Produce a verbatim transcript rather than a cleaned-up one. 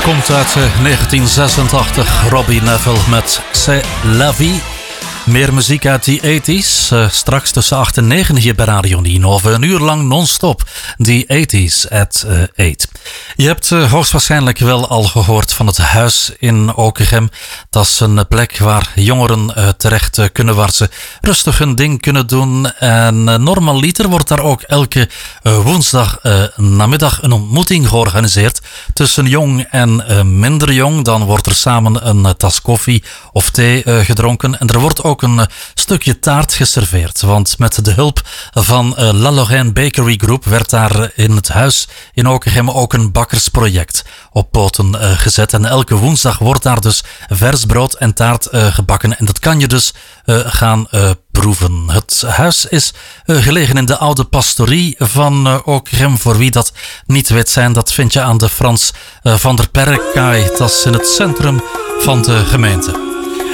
komt uit uh, negentien zesentachtig. Robbie Neville met C'est la vie. Meer muziek uit die tachtiger. Uh, straks tussen acht en negen hier bij Radio Nino. Of een uur lang non-stop. Die tachtiger at uh, acht. Je hebt uh, hoogstwaarschijnlijk wel al gehoord van het huis in Okergem. Dat is een plek waar jongeren uh, terecht uh, kunnen, waar ze rustig hun ding kunnen doen. En uh, normaliter wordt daar ook elke uh, woensdag uh, namiddag een ontmoeting georganiseerd tussen jong en uh, minder jong. Dan wordt er samen een uh, tas koffie of thee uh, gedronken. En er wordt ook een uh, stukje taart geserveerd. Want met de hulp van uh, La Lorraine Bakery Group werd daar uh, in het huis in Okergem ook een bakkersproject op poten uh, gezet. En elke woensdag wordt daar dus vers brood en taart uh, gebakken. En dat kan je dus uh, gaan uh, proeven. Het huis is uh, gelegen in de oude pastorie van uh, Okergem. Voor wie dat niet weet zijn, dat vind je aan de Frans uh, van der Perrekaai. Dat is in het centrum van de gemeente.